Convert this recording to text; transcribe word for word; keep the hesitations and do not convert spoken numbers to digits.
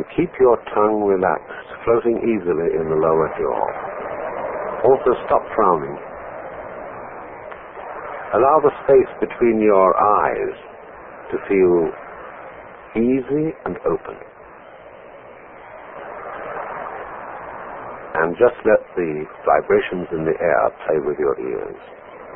keep your tongue relaxed, floating easily in the lower jaw. Also, stop frowning. Allow the space between your eyes to feel easy and open. And just let the vibrations in the air play with your ears.